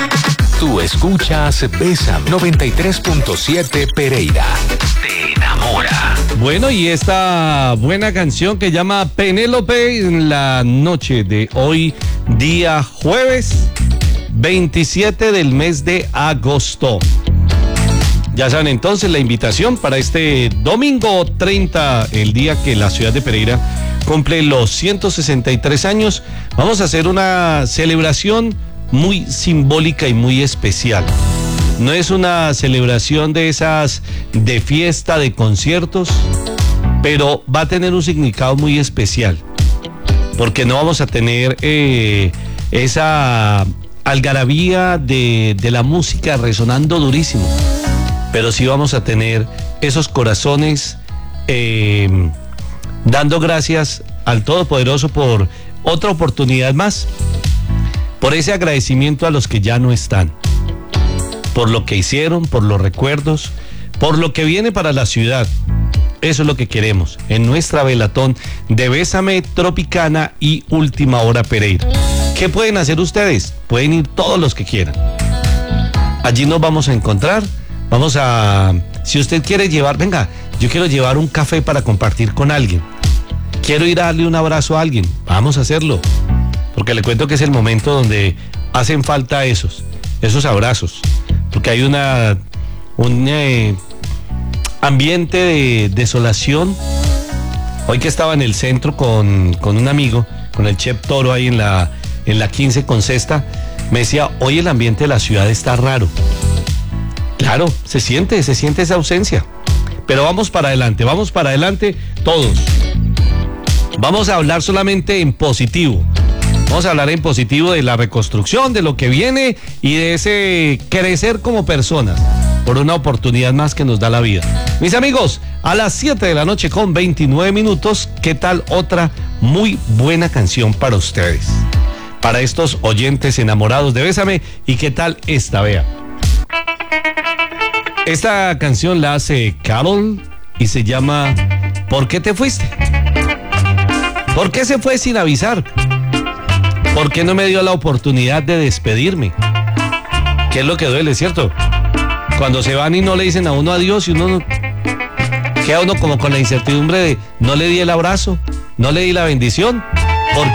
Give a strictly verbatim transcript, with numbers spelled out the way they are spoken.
Tú escuchas Bésame noventa y tres punto siete Pereira. Te enamora. Bueno, y esta buena canción que llama Penélope en la noche de hoy, día jueves veintisiete del mes de agosto. Ya saben entonces la invitación para este domingo treinta, el día que la ciudad de Pereira cumple los ciento sesenta y tres años. Vamos a hacer una celebración muy simbólica y muy especial. No es una celebración de esas de fiesta, de conciertos, pero va a tener un significado muy especial, porque no vamos a tener eh, esa algarabía de, de la música resonando durísimo, pero sí vamos a tener esos corazones eh, dando gracias al Todopoderoso por otra oportunidad más, por ese agradecimiento a los que ya no están, por lo que hicieron, por los recuerdos, por lo que viene para la ciudad. Eso es lo que queremos en nuestra velatón de Bésame, Tropicana y Última Hora Pereira. ¿Qué pueden hacer ustedes? Pueden ir todos los que quieran. Allí nos vamos a encontrar. Vamos a... Si usted quiere llevar... Venga, yo quiero llevar un café para compartir con alguien. Quiero ir a darle un abrazo a alguien. Vamos a hacerlo. Porque le cuento que es el momento donde hacen falta esos, esos abrazos. Porque hay una... un eh, ambiente de desolación. Hoy que estaba en el centro con, con un amigo, con el Chef Toro ahí en la, en la quince con Cesta, me decía, hoy el ambiente de la ciudad está raro. Claro, se siente, se siente esa ausencia. Pero vamos para adelante, vamos para adelante todos. Vamos a hablar solamente en positivo. Vamos a hablar en positivo de la reconstrucción, de lo que viene y de ese crecer como personas por una oportunidad más que nos da la vida. Mis amigos, a las siete de la noche con veintinueve minutos, ¿qué tal otra muy buena canción para ustedes? Para estos oyentes enamorados de Bésame, ¿y qué tal esta? Vea. Esta canción la hace Carol y se llama ¿Por qué te fuiste? ¿Por qué se fue sin avisar? ¿Por qué no me dio la oportunidad de despedirme? ¿Qué es lo que duele, cierto? Cuando se van y no le dicen a uno adiós y uno no, queda uno como con la incertidumbre de no le di el abrazo, no le di la bendición.